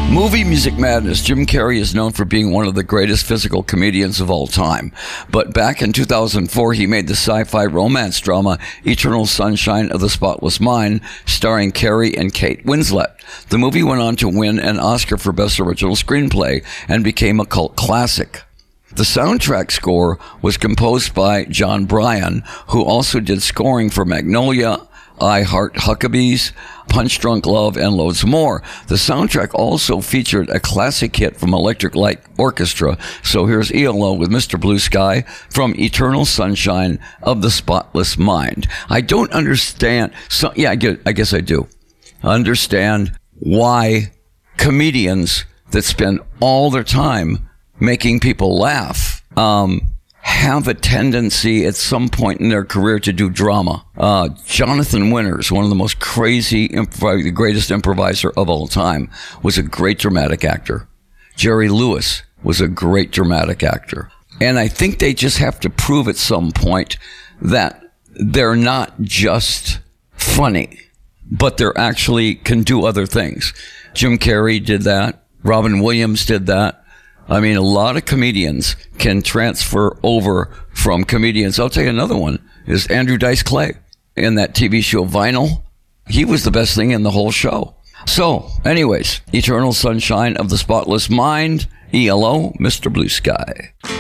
Movie Music Madness. Jim Carrey is known for being one of the greatest physical comedians of all time. But back in 2004, he made the sci-fi romance drama Eternal Sunshine of the Spotless Mind, starring Carrey and Kate Winslet. The movie went on to win an Oscar for Best Original Screenplay and became a cult classic. The soundtrack score was composed by John Bryan, who also did scoring for Magnolia, I Heart Huckabees, Punch Drunk Love, and loads more. The soundtrack also featured a classic hit from Electric Light Orchestra. So here's ELO with Mr. Blue Sky from Eternal Sunshine of the Spotless Mind. I don't understand. I guess I do understand why comedians that spend all their time making people laugh have a tendency at some point in their career to do drama. Jonathan Winters, one of the most crazy, the greatest improviser of all time, was a great dramatic actor. Jerry Lewis was a great dramatic actor. And I think they just have to prove at some point that they're not just funny, but they're actually can do other things. Jim Carrey did that. Robin Williams did that. I mean, a lot of comedians can transfer over from comedians. I'll tell you another one is Andrew Dice Clay in that TV show Vinyl. He was the best thing in the whole show. So, anyways, Eternal Sunshine of the Spotless Mind, ELO, Mr. Blue Sky.